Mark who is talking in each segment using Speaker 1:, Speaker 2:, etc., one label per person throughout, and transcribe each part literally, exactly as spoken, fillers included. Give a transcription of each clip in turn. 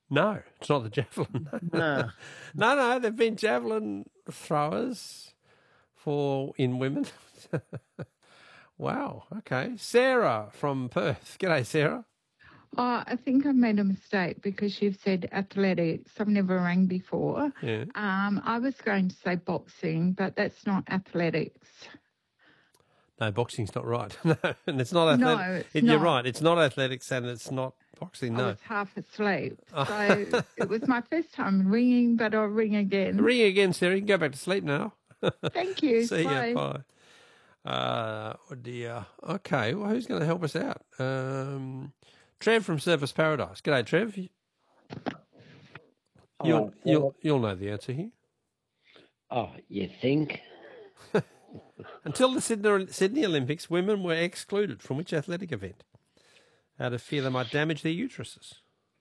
Speaker 1: No, it's not the javelin.
Speaker 2: No.
Speaker 1: no, no, they've been javelin throwers for in women. Wow, okay. Sarah from Perth. G'day, Sarah.
Speaker 3: Oh, I think I made a mistake because you've said athletics. I've never rang before.
Speaker 1: Yeah.
Speaker 3: Um, I was going to say boxing, but that's not athletics.
Speaker 1: No, boxing's not right. No, and it's not athletics.
Speaker 3: No, it's
Speaker 1: it,
Speaker 3: not.
Speaker 1: You're right. It's not athletics and it's not boxing, no.
Speaker 3: I was half asleep. So it was my first time ringing, but I'll ring again.
Speaker 1: Ring again, Sarah. You can go back to sleep now.
Speaker 3: Thank you.
Speaker 1: See
Speaker 3: Bye.
Speaker 1: ya. Bye. Uh, oh dear. Okay, well, who's going to help us out? Um, Trev from Surface Paradise. G'day, Trev. You'll,
Speaker 2: Oh,
Speaker 1: you'll,
Speaker 2: well,
Speaker 1: you'll know the answer here.
Speaker 2: oh, you think?
Speaker 1: Until the Sydney, Sydney Olympics, women were excluded from which athletic event? Out of fear they might damage their uteruses.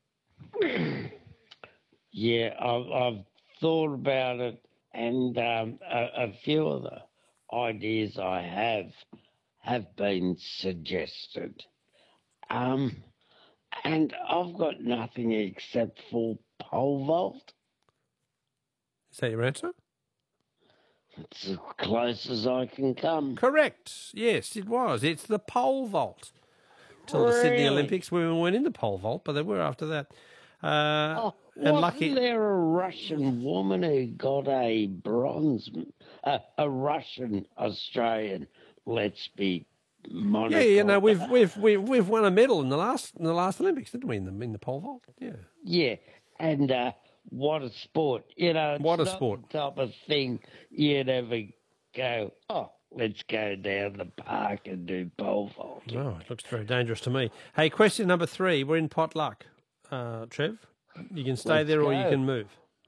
Speaker 2: Yeah, I've, I've thought about it, and um, a, a few of the ideas I have have been suggested. Um, and I've got nothing except for pole vault.
Speaker 1: Is that your answer?
Speaker 2: It's as close as I can come.
Speaker 1: Correct. Yes, it was. It's the pole vault. Till the Sydney
Speaker 2: Really?
Speaker 1: Olympics, women weren't in the pole vault, but they were after that. Uh,
Speaker 2: Oh,
Speaker 1: and
Speaker 2: wasn't
Speaker 1: lucky.
Speaker 2: there a Russian woman who got a bronze, uh, a Russian Australian? Let's be
Speaker 1: Yeah, you know,
Speaker 2: monocle.
Speaker 1: we've we've we've we've won a medal in the last in the last Olympics, didn't we? In the in the pole vault. Yeah.
Speaker 2: Yeah, and uh, what a sport! You know, it's
Speaker 1: What a
Speaker 2: not
Speaker 1: sport.
Speaker 2: the type of thing you'd ever go, oh, let's go down the park and do pole vault.
Speaker 1: Oh, it looks very dangerous to me. Hey, question number three. We're in potluck, uh, Trev. You can stay
Speaker 2: Let's
Speaker 1: there or you
Speaker 2: go.
Speaker 1: can move.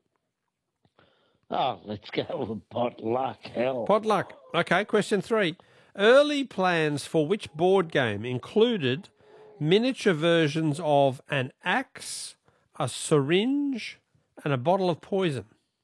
Speaker 2: Oh, let's go with potluck. Hell,
Speaker 1: Potluck. Okay, question three. Early plans for which board game included miniature versions of an axe, a syringe, and a bottle of poison?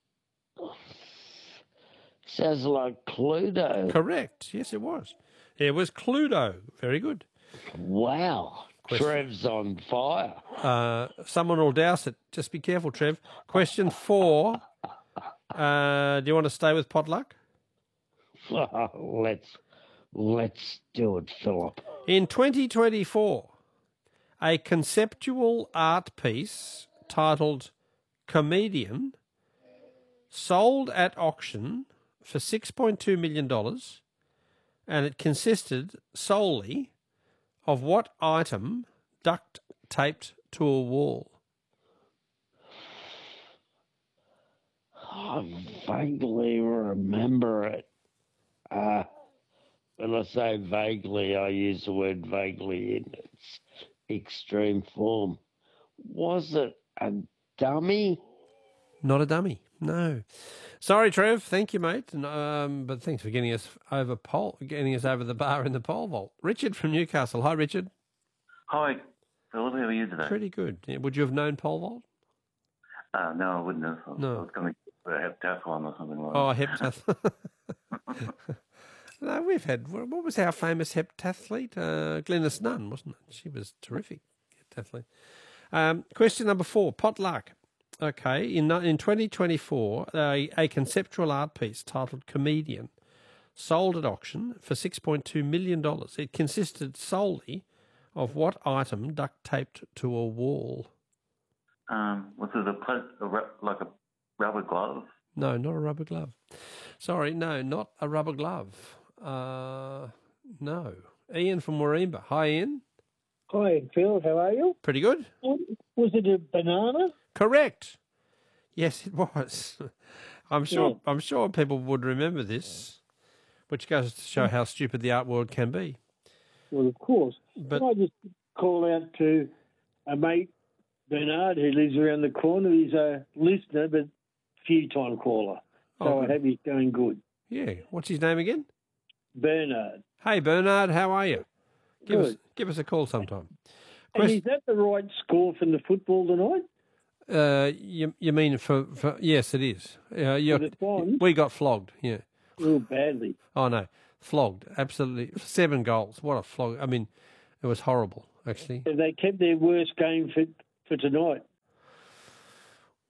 Speaker 2: sounds like Cluedo.
Speaker 1: Correct. Yes, it was. It was Cluedo. Very good.
Speaker 2: Wow,
Speaker 1: Question.
Speaker 2: Trev's on fire.
Speaker 1: Uh, someone will douse it. Just be careful, Trev. Question four. Uh, do you want to stay with potluck?
Speaker 2: let's let's do it, Philip.
Speaker 1: In twenty twenty-four, a conceptual art piece titled Comedian sold at auction for six point two million dollars, and it consisted solely of what item duct taped to a wall?
Speaker 2: I vaguely remember it. Uh, when I say vaguely, I use the word vaguely in its extreme form. Was it a dummy?
Speaker 1: Not a dummy, no. Sorry, Trev. Thank you, mate. And, um, but thanks for getting us over pole, getting us over the bar in the pole vault. Richard from Newcastle. Hi, Richard.
Speaker 4: Hi, Philip. How are you today?
Speaker 1: Pretty good. Yeah, would you have known pole vault?
Speaker 4: Uh, no, I wouldn't have. I was,
Speaker 1: No.
Speaker 4: I was going to get a heptathlon or something like
Speaker 1: Oh, heptathlete. No, we've had, what was our famous heptathlete? Uh, Glenys Nunn, wasn't it? She was terrific heptathlete. Um, question number four, potluck. Okay, in in twenty twenty-four, a, a conceptual art piece titled Comedian sold at auction for six point two million dollars. It consisted solely of what item duct taped to a wall?
Speaker 4: that. Um, was it a, pla- a ru- like a rubber glove?
Speaker 1: No, not a rubber glove. Sorry, no, not a rubber glove. Uh, no. Ian from Warringah. Hi, Ian.
Speaker 5: Hi, Phil. How are you?
Speaker 1: Pretty good.
Speaker 5: Was it a banana?
Speaker 1: Correct. Yes, it was. I'm sure.
Speaker 5: Yeah.
Speaker 1: I'm sure people would remember this, which goes to show how stupid the art world can be.
Speaker 5: Well, of course.
Speaker 1: But
Speaker 5: Can I just call out to a mate, Bernard, who lives around the corner. He's a listener, but few-time caller. So
Speaker 1: Oh,
Speaker 5: I
Speaker 1: good.
Speaker 5: hope he's going good.
Speaker 1: yeah, what's his name again?
Speaker 5: Bernard.
Speaker 1: Hey, Bernard, how are you? Give us
Speaker 5: Good.
Speaker 1: give us a call sometime.
Speaker 5: And
Speaker 1: Quest-
Speaker 5: is that the right score from the football tonight?
Speaker 1: uh, you you mean for, for yes, it is. Uh, you're,
Speaker 5: Was it fun?
Speaker 1: we got flogged. Yeah.
Speaker 5: Real badly.
Speaker 1: Oh no, flogged. Absolutely, seven goals. What a flog! I mean, it was horrible. Actually,
Speaker 5: And they kept their worst game for, for tonight.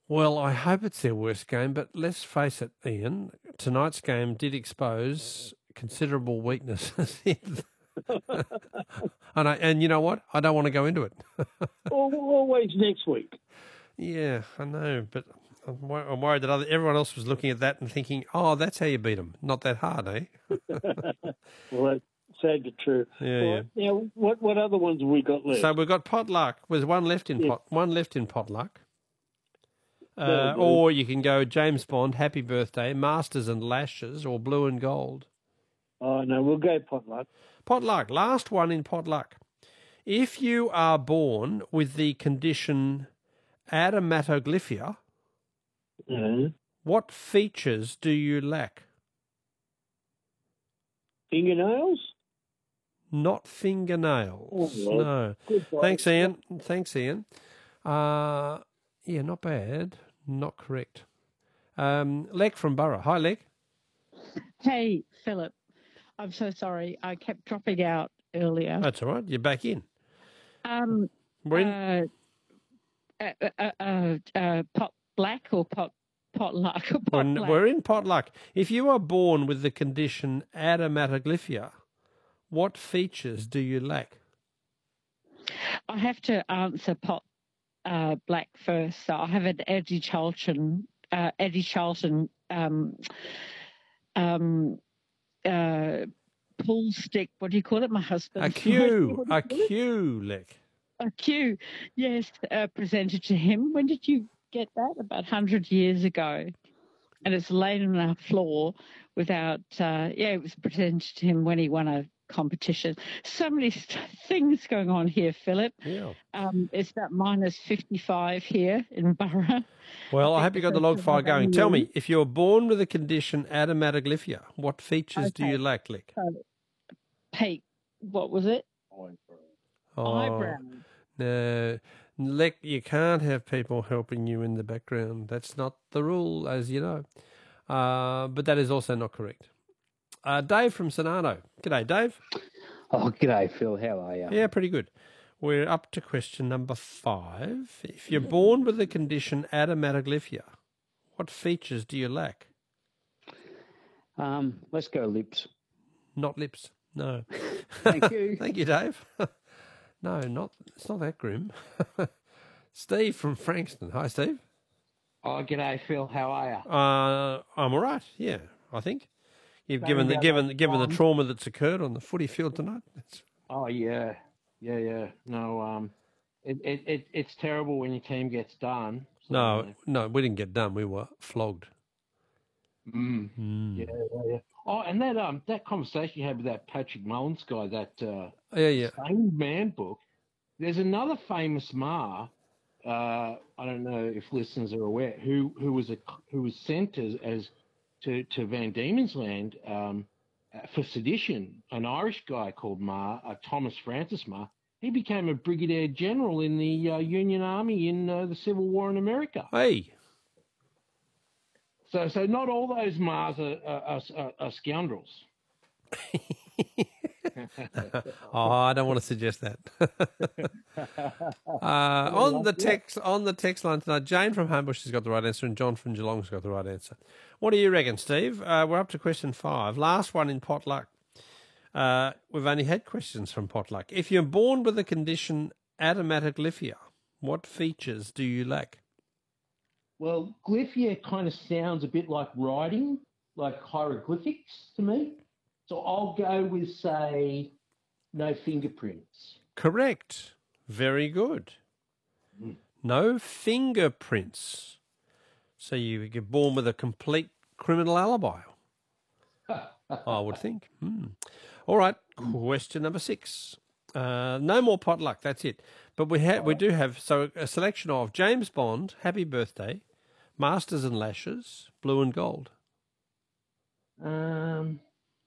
Speaker 1: Well, I hope it's their worst game, but let's face it, Ian, tonight's game did expose considerable weaknesses. and, I, and you know what? I don't want to go into it.
Speaker 5: Always next week.
Speaker 1: Yeah, I know, but I'm, wor- I'm worried that other, everyone else was looking at that and thinking, oh, that's how you beat them. Not that hard, eh?
Speaker 5: Well, that's sad but true.
Speaker 1: Yeah,
Speaker 5: well,
Speaker 1: yeah.
Speaker 5: Now, what, what other ones have we got left?
Speaker 1: So we've got potluck. There's one left in
Speaker 5: Yeah.
Speaker 1: pot. One left in potluck. Uh,
Speaker 5: That'll do.
Speaker 1: or you can go James Bond, Happy Birthday, Masters and Lashes, or Blue and Gold.
Speaker 5: Oh, no, we'll go potluck.
Speaker 1: Potluck. Last one in potluck. If you are born with the condition adermatoglyphia,
Speaker 5: Uh,
Speaker 1: what features do you lack?
Speaker 5: fingernails?
Speaker 1: Not fingernails.
Speaker 5: Oh, well,
Speaker 1: No.
Speaker 5: Goodbye.
Speaker 1: Thanks, Ian. Thanks, Ian. Uh, yeah, not bad. Not correct. Um, Lek from Borough. Hi, Lek.
Speaker 6: Hey, Philip. I'm so sorry. I kept dropping out earlier.
Speaker 1: That's all right. You're back in.
Speaker 6: Um,
Speaker 1: We're in.
Speaker 6: uh, uh, uh, uh, uh, pot black or pot potluck or pot
Speaker 1: We're,
Speaker 6: black?
Speaker 1: we're in potluck. If you are born with the condition adermatoglyphia, what features do you lack?
Speaker 6: I have to answer pot uh, black first. So I have an Eddie Charlton, uh, Eddie Charlton um, um, uh, pull stick. What do you call it? My husband.
Speaker 1: A Q. A Q, Lek.
Speaker 6: A Q, yes, uh, presented to him. When did you get that? About one hundred years ago. And it's laid on our floor without, uh, yeah, it was presented to him when he won a competition. So many st- things going on here, Philip.
Speaker 1: Yeah.
Speaker 6: Um, it's about minus fifty-five here in Borough.
Speaker 1: Well, I,
Speaker 6: I
Speaker 1: hope
Speaker 6: think
Speaker 1: you got the
Speaker 6: the
Speaker 1: log
Speaker 6: first
Speaker 1: fire
Speaker 6: one
Speaker 1: going.
Speaker 6: I
Speaker 1: Tell
Speaker 6: knew.
Speaker 1: me, if you're born with the condition adermatoglyphia, what features do
Speaker 6: Okay.
Speaker 1: you lack, Lek?
Speaker 6: So, Pete, what was it?
Speaker 1: Oh,
Speaker 6: Eyebrow.
Speaker 1: no. Lek, you can't have people helping you in the background. That's not the rule, as you know. Uh, but that is also not correct. Uh, Dave from Sonano. G'day, Dave.
Speaker 7: Oh, g'day, Phil. How are you?
Speaker 1: Yeah, pretty good. We're up to question number five. If you're born with the condition adermatoglyphia, what features do you lack?
Speaker 7: Um, let's go lips.
Speaker 1: Not lips. No.
Speaker 7: Thank you.
Speaker 1: Thank you, Dave. No, not. It's not that grim. Steve from Frankston. Hi, Steve.
Speaker 8: Oh, g'day, Phil. How are you?
Speaker 1: Uh, I'm all right. Yeah, I think you've
Speaker 8: Sorry
Speaker 1: given the
Speaker 8: about
Speaker 1: given
Speaker 8: that
Speaker 1: given the
Speaker 8: one.
Speaker 1: trauma that's occurred on the footy field tonight. It's,
Speaker 8: Oh, yeah, yeah, yeah. No, um, it, it, it it's terrible when your team gets done. So,
Speaker 1: no, no, we didn't get done. We were flogged.
Speaker 8: Mm,
Speaker 1: Mm.
Speaker 8: yeah, yeah, yeah. Oh, and that um that conversation you had with that Patrick Mullins guy, that uh,
Speaker 1: Yeah, yeah.
Speaker 8: famed man book. There's another famous Ma. Uh, I don't know if listeners are aware who who was a who was sent as, as to to Van Diemen's Land um, for sedition. An Irish guy called Ma, uh, Thomas Francis Ma. He became a brigadier general in the uh, Union Army in uh, the Civil War in America.
Speaker 1: Hey,
Speaker 8: So so not all those Mars are are, are, are scoundrels.
Speaker 1: oh, I don't want to suggest that. uh, on the text on the text line tonight, Jane from Homebush has got the right answer, and John from Geelong's got the right answer. What do you reckon, Steve? Uh, we're up to question five, last one in potluck. Uh, we've only had questions from potluck. If you're born with the condition adermatoglyphia, what features do you lack?
Speaker 8: Well, glyphia kind of sounds a bit like writing, like hieroglyphics to me. So I'll go with, say, no fingerprints.
Speaker 1: Correct. Very good.
Speaker 8: Mm.
Speaker 1: No fingerprints. So you get born with a complete criminal alibi, I would think. Hmm. All right, question number six. Uh, no more potluck, that's it. But we ha- we do have so a selection of James Bond, Happy Birthday, Masters and Lashes, Blue and Gold.
Speaker 8: Um.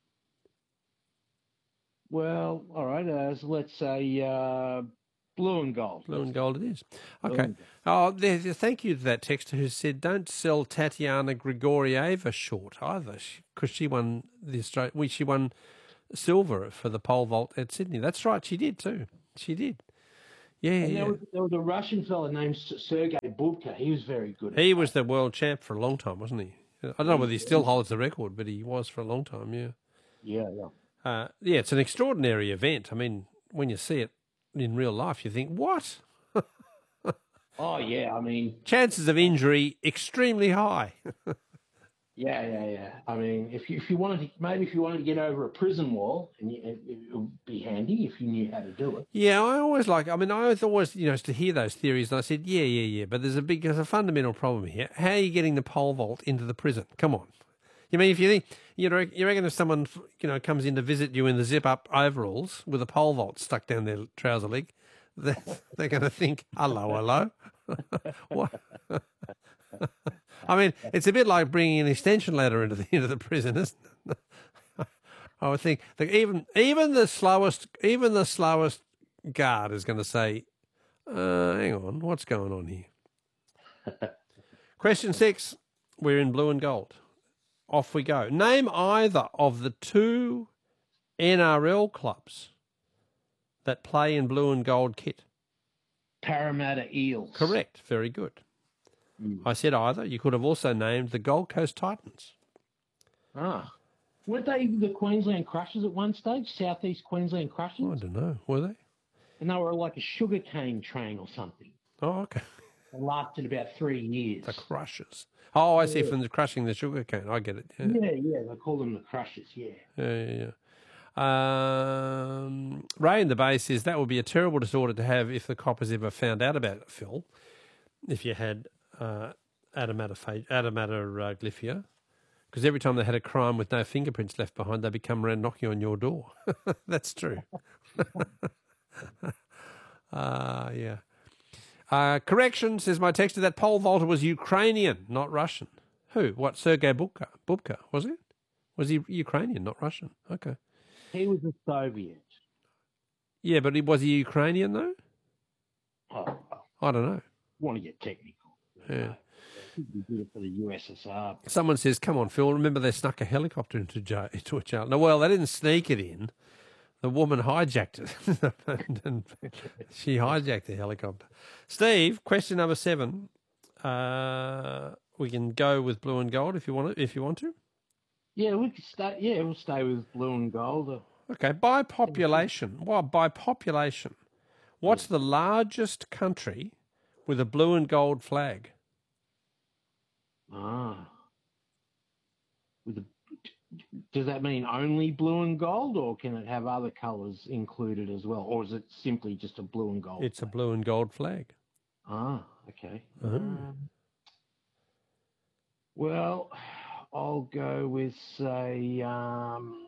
Speaker 8: Well, all right. Uh, so let's say uh, blue and gold.
Speaker 1: Blue and Gold it is.
Speaker 8: Blue
Speaker 1: Okay.
Speaker 8: and gold.
Speaker 1: Oh, there, there- thank you to that texter who said don't sell Tatiana Grigorieva short either, because she won the Australia. Well, she won silver for the pole vault at Sydney. That's right, she did too. She did. Yeah,
Speaker 8: And
Speaker 1: yeah.
Speaker 8: there was, there was a Russian fella named S- Sergei Bubka. He was very good.
Speaker 1: He
Speaker 8: at
Speaker 1: was the world champ for a long time, wasn't he? I don't know whether he still holds the record, but he was for a long time, yeah.
Speaker 8: Yeah, yeah.
Speaker 1: Uh, yeah, it's an extraordinary event. I mean, when you see it in real life, you think, what?
Speaker 8: Oh, yeah. I mean,
Speaker 1: Chances of injury extremely high.
Speaker 8: yeah, yeah, yeah. I mean, if you if you wanted to, maybe if you wanted to get over a prison wall, and you, it, it would be handy if you knew how to do it.
Speaker 1: Yeah, I always like, I mean, I always, always, you know, used to hear those theories, and I said, yeah, yeah, yeah, but there's a big, there's a fundamental problem here. How are you getting the pole vault into the prison? Come on. You mean, if you think, you know, you reckon if someone, you know, comes in to visit you in the zip-up overalls with a pole vault stuck down their trouser leg, they're, they're going to think, hello, hello. What? I mean, it's a bit like bringing an extension ladder into the into the prison, isn't it? I would think that even even the slowest even the slowest guard is going to say, uh, "Hang on, what's going on here?" Question six. We're in blue and gold. Off we go. Name either of the two N R L clubs that play in blue and gold kit.
Speaker 8: Parramatta Eels.
Speaker 1: Correct. Very good.
Speaker 8: Mm.
Speaker 1: I said either. You could have also named the Gold Coast Titans.
Speaker 8: Ah. Weren't they the Queensland Crushers at one stage? Southeast Queensland Crushers?
Speaker 1: Oh, I don't know. Were they?
Speaker 8: And they were like a sugarcane train or something.
Speaker 1: Oh, okay.
Speaker 8: It lasted about three years.
Speaker 1: The Crushers. Oh, I see.
Speaker 8: Yeah.
Speaker 1: From the crushing the sugar cane. I get it. Yeah,
Speaker 8: Yeah, yeah. They call them the Crushers, yeah.
Speaker 1: yeah, yeah. yeah. Um, Ray in the Bay says that would be a terrible disorder to have if the coppers ever found out about it, Phil. If you had uh, Adamata, Adamata uh, glyphia. Because every time they had a crime with no fingerprints left behind, they become around knocking on your door. That's true. uh, yeah. Uh, correction, says my texter, that pole vaulter was Ukrainian, not Russian. Who? What, Sergei Bubka? Bubka, was it? Was he Ukrainian, not Russian? Okay.
Speaker 8: He was a Soviet.
Speaker 1: Yeah, but he, was he Ukrainian, though?
Speaker 8: Oh,
Speaker 1: I don't know.
Speaker 8: want to get technical.
Speaker 1: Yeah.
Speaker 8: He did it for the U S S R.
Speaker 1: Someone says, come on, Phil, remember they snuck a helicopter into, jail, into a jail. No, well, they didn't sneak it in. The woman hijacked it. and, and she hijacked the helicopter. Steve, question number seven. Uh, we can go with blue and gold if you want to. If you want to.
Speaker 8: Yeah, we could stay. Yeah, we'll stay with blue and gold.
Speaker 1: Okay. By population, well, by population, what's the largest country with a blue and gold flag?
Speaker 8: Ah. With a, does that mean only blue and gold, or can it have other colours included as well, or is it simply just a blue and gold?
Speaker 1: It's a blue and gold flag.
Speaker 8: Ah, okay.
Speaker 1: Uh-huh.
Speaker 8: Um, well, I'll go with, say, um,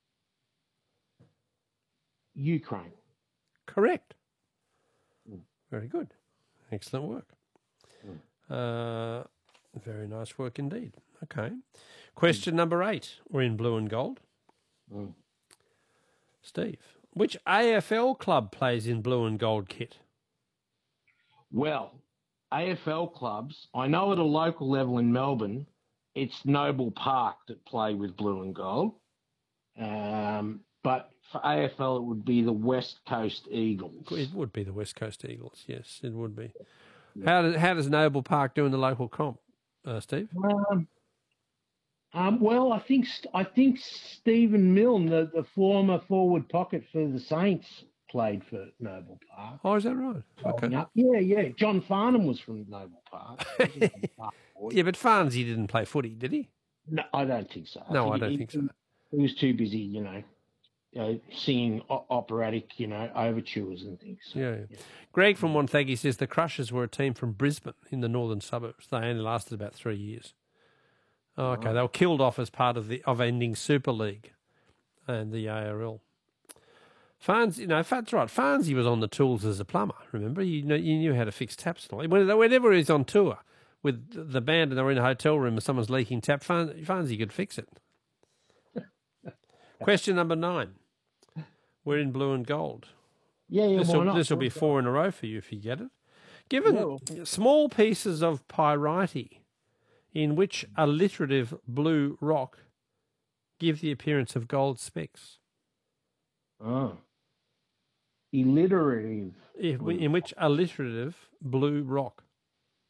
Speaker 8: Ukraine.
Speaker 1: Correct.
Speaker 8: Mm.
Speaker 1: Very good. Excellent work.
Speaker 8: Mm.
Speaker 1: Uh, very nice work indeed. Okay. Question mm. number eight. We're in blue and gold.
Speaker 8: Mm.
Speaker 1: Steve, which A F L club plays in blue and gold kit?
Speaker 8: Well, A F L clubs, I know at a local level in Melbourne, it's Noble Park that play with blue and gold. Um, but for A F L, it would be the West Coast Eagles.
Speaker 1: It would be the West Coast Eagles, yes, it would be. Yeah. How, does, how does Noble Park do in the local comp, uh, Steve?
Speaker 8: Um, um, well, I think I think Stephen Milne, the, the former forward pocket for the Saints, played for Noble Park.
Speaker 1: Oh, is that right? Okay.
Speaker 8: Up. Yeah, yeah. John Farnham was from Noble Park.
Speaker 1: Yeah, but Farnsey didn't play footy, did he?
Speaker 8: No, I don't think so.
Speaker 1: No,
Speaker 8: I,
Speaker 1: I don't
Speaker 8: he,
Speaker 1: think so.
Speaker 8: He was too busy, you know, you know singing o- operatic, you know, overtures and things. So,
Speaker 1: yeah.
Speaker 8: yeah.
Speaker 1: Greg from Wonthaggi says the Crushers were a team from Brisbane in the northern suburbs. They only lasted about three years. Oh, okay, oh. They were killed off as part of the of ending Super League and the A R L. Farnsey, you know, that's right. Farnsey was on the tools as a plumber. Remember, you know, you knew how to fix taps. Whenever he's on tour with the band and they're in a hotel room and someone's leaking tap, Farnsey could fix it. Question number nine. We're in blue and gold.
Speaker 8: Yeah, yeah.
Speaker 1: This will, this will be four in a row for you if you get it. Given yeah. small pieces of pyrite in which alliterative blue rock give the appearance of gold specks.
Speaker 8: Oh. Alliterative.
Speaker 1: if we, in which alliterative blue rock?